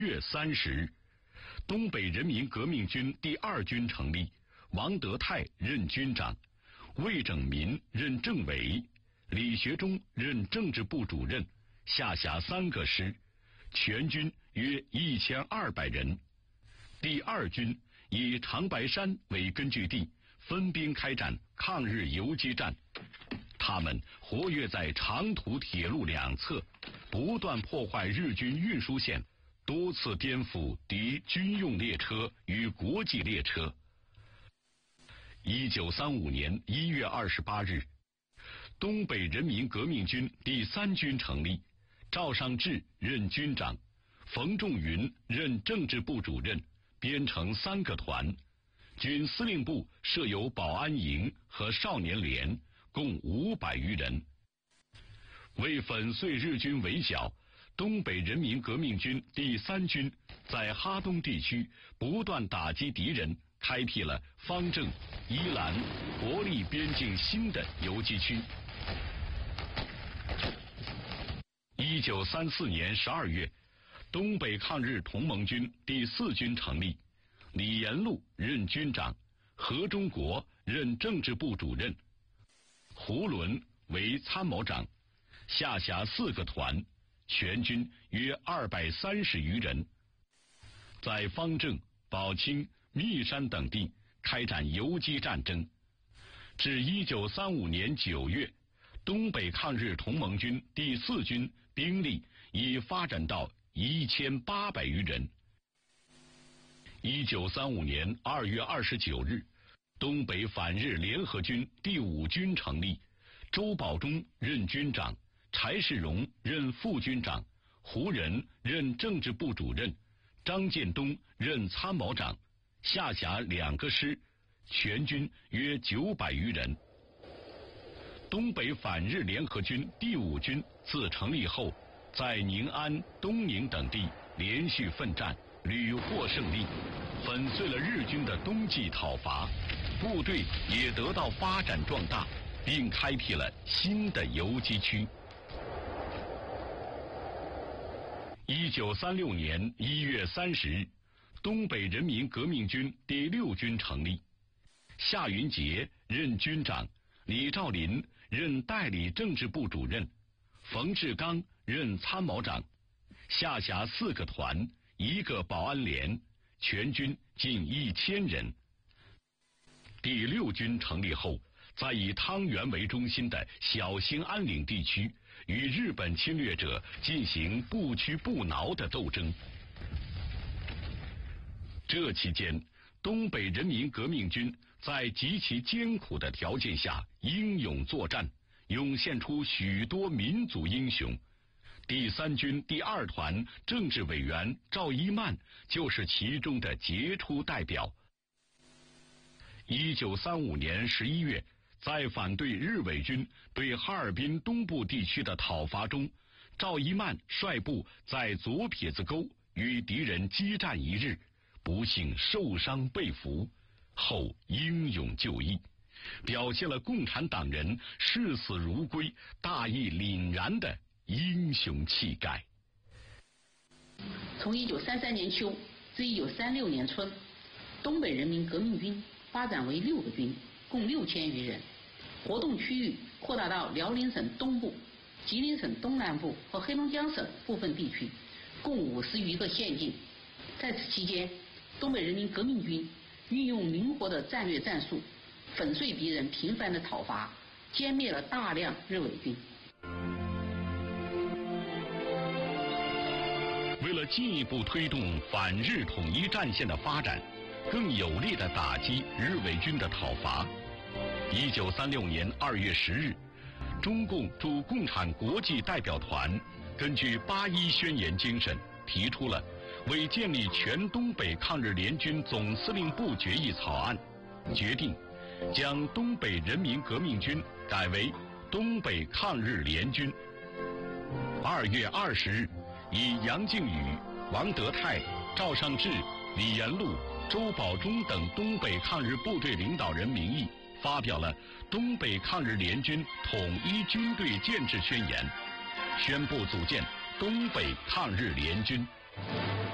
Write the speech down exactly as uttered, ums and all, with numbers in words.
月三十日，东北人民革命军第二军成立，王德泰任军长，魏拯民任政委，李学忠任政治部主任，下辖三个师，全军约一千二百人。第二军以长白山为根据地，分兵开展抗日游击战。他们活跃在长途铁路两侧，不断破坏日军运输线，多次颠覆敌军用列车与国际列车。一九三五年一月二十八日，东北人民革命军第三军成立，赵尚志任军长，冯仲云任政治部主任，编成三个团。军司令部设有保安营和少年连，共五百余人。为粉碎日军围剿，东北人民革命军第三军在哈东地区不断打击敌人，开辟了方正、伊兰、伯利边境新的游击区。一九三四年十二月，东北抗日同盟军第四军成立，李延禄任军长，何忠国任政治部主任，胡伦为参谋长，下辖四个团，全军约二百三十余人，在方正、宝清、密山等地开展游击战争。至一九三五年九月，东北抗日同盟军第四军兵力已发展到一千八百余人。一九三五年二月二十九日，东北反日联合军第五军成立，周保中任军长，柴世荣任副军长，胡仁任政治部主任，张建东任参谋长，下辖两个师，全军约九百余人。东北反日联合军第五军自成立后，在宁安、东宁等地连续奋战，屡获胜利，粉碎了日军的冬季讨伐，部队也得到发展壮大，并开辟了新的游击区。一九三六年一月三十日，东北人民革命军第六军成立，夏云杰任军长，李兆麟任代理政治部主任，冯志刚任参谋长，下辖四个团，一个保安连，全军近一千人。第六军成立后，在以汤原为中心的小兴安岭地区，与日本侵略者进行不屈不挠的斗争。这期间，东北人民革命军在极其艰苦的条件下英勇作战，涌现出许多民族英雄。第三军第二团政治委员赵一曼就是其中的杰出代表。一九三五年十一月，在反对日伪军对哈尔滨东部地区的讨伐中，赵一曼率部在左撇子沟与敌人激战一日，不幸受伤被俘，后英勇就义，表现了共产党人视死如归、大义凛然的英雄气概。 从一九三三年秋至一九三六年春，东北人民革命军发展为六个军，共六千余人，活动区域扩大到辽宁省东部、吉林省东南部和黑龙江省部分地区，共五十余个县境。在此期间，东北人民革命军运用灵活的战略战术，粉碎敌人频繁的讨伐，歼灭了大量日伪军。 为了进一步推动反日统一战线的发展，更有力地打击日伪军的讨伐，一九三六年二月十日，中共驻共产国际代表团根据八一宣言精神，提出了为建立全东北抗日联军总司令部决议草案，决定将东北人民革命军改为东北抗日联军。二月二十日，以杨靖宇、王德泰、赵尚志、李延禄、周保中等东北抗日部队领导人名义，发表了东北抗日联军统一军队建制宣言，宣布组建东北抗日联军。